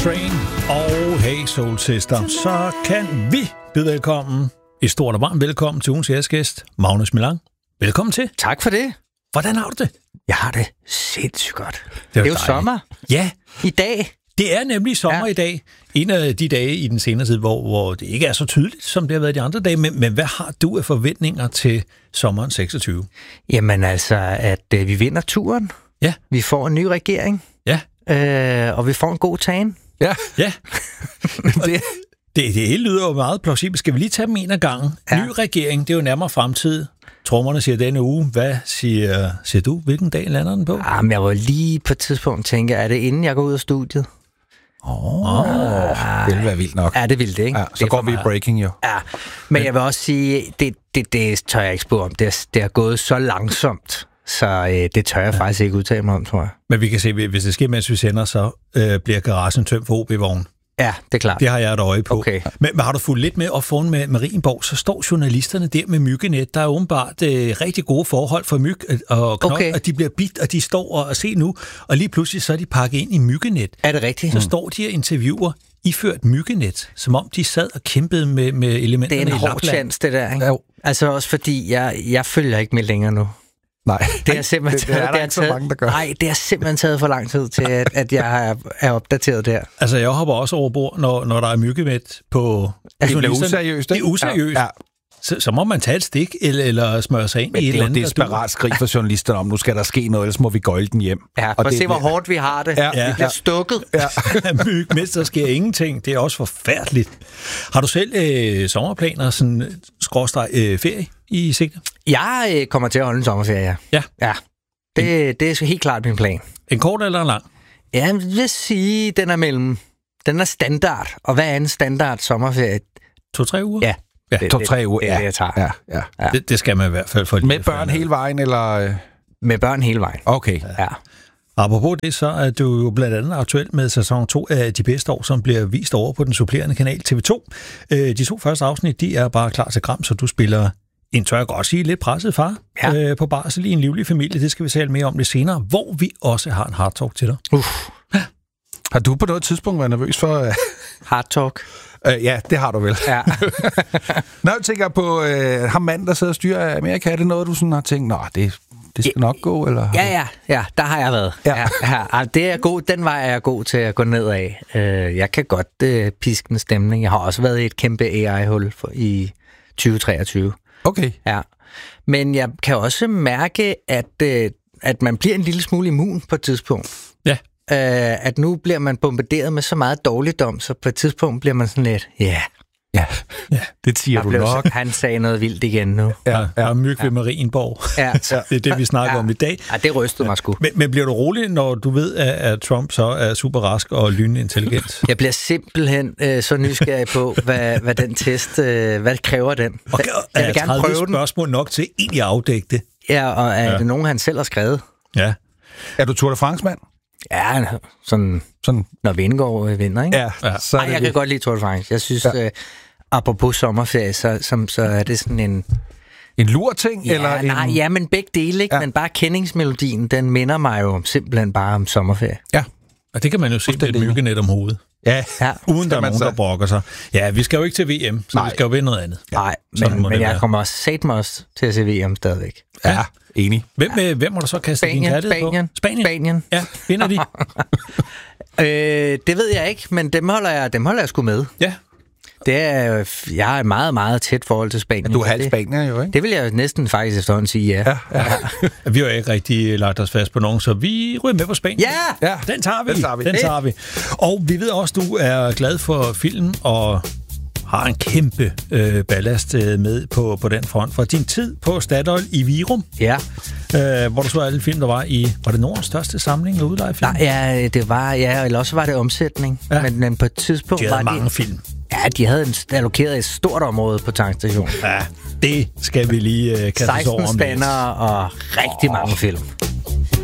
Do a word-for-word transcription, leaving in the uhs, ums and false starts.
Train og Hey Soul Sister, så kan vi byde velkommen, et stort og varmt velkommen til ugens gæst, Magnus Millang. Velkommen til. Tak for det. Hvordan har du det? Jeg har det sindssygt godt. Det er, det er jo dejligt. Sommer. Ja. I dag. Det er nemlig sommer ja. i dag. En af de dage i den senere tid, hvor, hvor det ikke er så tydeligt, som det har været de andre dage. Men, men hvad har du af forventninger til sommeren seksogtyve? Jamen altså, at øh, vi vinder turen. Ja. Vi får en ny regering. Ja. Øh, og vi får en god tan. Ja. Ja. det, det, det hele lyder jo meget plausibelt. Skal vi lige tage dem en af gangen? Ja. Ny regering, det er jo nærmere fremtid. Trommerne siger denne uge. Hvad siger, siger du? Hvilken dag lander den på? Jamen, jeg var lige på et tidspunkt tænke, er det inden jeg går ud af studiet? Åh, oh, oh, det vil være vildt nok. Ja, det vil det, ikke? Ja, så det går vi i breaking, jo. Ja, men jeg vil også sige, det, det, det tør jeg ikke spå om. Det, det er gået så langsomt, så øh, det tør jeg ja. faktisk ikke udtale mig om, tror jeg. Men vi kan se, hvis det sker, mens vi sender, så øh, bliver garagen tømt for O B-vognen. Ja, det er klart. Det har jeg et øje på. Okay. Men, men har du fulgt lidt med op foran med Marienborg, så står journalisterne der med myggenet. Der er åbenbart øh, rigtig gode forhold for myg og knop, okay. og de bliver bidt, og de står og, og se nu, og lige pludselig så er de pakket ind i myggenet. Er det rigtigt? Så mm. står de og interviewer iført myggenet, som om de sad og kæmpede med, med elementerne i Lapland. Det er en hård chance, det der, ikke? Ja. Altså også fordi, jeg, jeg følger ikke med længere nu. Nej, det er simpelthen det, det er der det ikke så mange, der gør. Nej, det er simpelthen taget for lang tid til, at, at jeg er, er opdateret der. Altså, jeg hopper også over bord, når, når der er myggenet på... Altså, det er useriøst, ikke? Det er useriøst. Ja. Ja. Så, så må man tage et stik, eller, eller smøre sig ind men i et eller andet. det er et desperat skrig for journalisterne om, nu skal der ske noget, ellers må vi gøjle den hjem. Ja, og, og se, hvor hårdt vi har det. Ja. Vi bliver stukket. Ja. Myg, mens der sker ingenting. Det er også forfærdeligt. Har du selv øh, sommerplaner, sådan skråstreg øh, ferie i sigte? Jeg øh, kommer til at holde en sommerferie, ja. Ja. Ja. Det, det er helt klart min plan. En kort eller en lang? Ja, jeg vil sige, den er mellem... Den er standard. Og hvad er en standard sommerferie? To-tre uger? Ja. Ja, det, to-tre det, uger, det, ja. Det, det, jeg tager. Ja, ja. Ja. Det, det skal man i hvert fald for. Med børn hele vejen, eller? Med børn hele vejen. Okay. Ja. Apropos det, så er du jo blandt andet aktuelt med sæson to af De Bedste År, som bliver vist over på den supplerende kanal T V to. De to første afsnit, de er bare klar til gram, så du spiller en, tør jeg godt sige, lidt presset far ja. øh, på barsel i en livlig familie. Det skal vi tale mere om lidt senere, hvor vi også har en hard talk til dig. Uff. Ja. Har du på noget tidspunkt været nervøs for... Uh... Hard talk? Uh, ja, det har du vel. Ja. Når jeg tænker på uh, ham mand, der sidder og styrer Amerika, er det noget, du sådan har tænkt, nå, det, det skal ja, nok gå, eller? Ja, ja, ja, der har jeg været. Ja. Ja, ja, det er god, den vej er jeg god til at gå ned af. Jeg kan godt uh, piske en stemning. Jeg har også været i et kæmpe A I-hul for, i tyve treogtyve. Okay. Ja. Men jeg kan også mærke, at, uh, at man bliver en lille smule immun på et tidspunkt. Ja. Uh, at nu bliver man bombarderet med så meget dårligdom, så på et tidspunkt bliver man sådan lidt, ja... Yeah. Ja, ja, det siger du nok. Så, han sagde noget vildt igen nu. Ja, ja. Og myg ved ja. Marienborg. Ja. Det er det, vi snakker ja. om i dag. Ja, det rystede mig sgu. Men, men bliver du rolig, når du ved, at, at Trump så er super rask og lynintelligent? Jeg bliver simpelthen øh, så nysgerrig på, hvad, hvad den test, øh, hvad kræver den? Okay, jeg vil gerne prøve den. Spørgsmål nok til egentlig at afdække det. Ja, og er ja. det nogen, han selv har skrevet? Ja. Er du Tour de France-mand? Ja, sådan, sådan. Når Vingegaard vinder, ikke? Ja. ja. Så Ej, jeg det. kan godt lide Tour de France. Jeg synes... Ja. Øh, apropos sommerferie, så, som, så er det sådan en... En lur-ting? Ja, eller nej, en... ja, men begge dele, ikke? Ja. Men bare kendingsmelodien, den minder mig jo simpelthen bare om sommerferie. Ja, og det kan man jo se med et myggenet om hovedet. Ja, ja. Uden der er nogen, der brokker sig. Ja, vi skal jo ikke til V M, så nej. vi skal jo vinde noget andet. Nej, ja. men, men jeg være. kommer også sat mig også til at se V M stadigvæk. Ja, ja. Enig. Hvem, ja. hvem må du så kaste Spanien, din kærlighed Spanien, på? Spanien. Spanien. Ja, vinder de? øh, det ved jeg ikke, men dem holder jeg, dem holder jeg sgu med. Ja. Det er, jeg har et meget, meget tæt forhold til Spanien. Ja, du er halv spanier jo, ikke? Det vil jeg næsten faktisk efterhånden sige, ja. ja, ja. ja. Vi har jo ikke rigtig lagt os fast på nogen, så vi ryger med på Spanien. Ja! ja. Den tager vi. Den tager vi. Den tager vi. Og vi ved også, du er glad for film og har en kæmpe øh, ballast øh, med på, på den front. For din tid på Statoil i Virum, ja. øh, hvor du så alle film, der var i... Var det Nordens største samling af udlejefilm? Nej, ja, det var... Ja, eller også var det omsætning. Ja. Men, men på et tidspunkt de havde var mange de, film. Ja, de havde en, allokeret et stort område på tankstationen. Ja, det skal vi lige øh, kaste os over om seksten stander og rigtig oh. mange film.